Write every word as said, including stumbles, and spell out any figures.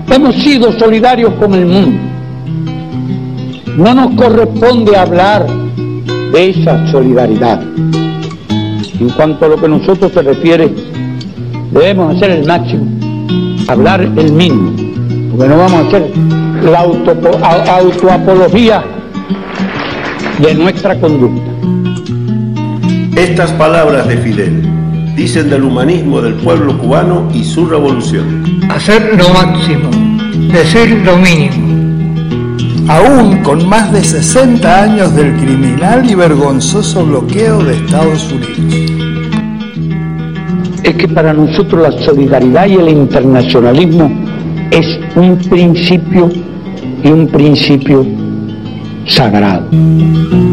Hemos sido solidarios con el mundo. No nos corresponde hablar de esa solidaridad. En cuanto a lo que a nosotros se refiere, debemos hacer el máximo, hablar el mínimo, porque no vamos a hacer la auto, autoapología de nuestra conducta. Estas palabras de Fidel dicen del humanismo del pueblo cubano y su revolución. Hacer lo máximo, decir lo mínimo. Aún con más de sesenta años del criminal y vergonzoso bloqueo de Estados Unidos. Es que para nosotros la solidaridad y el internacionalismo es un principio y un principio sagrado.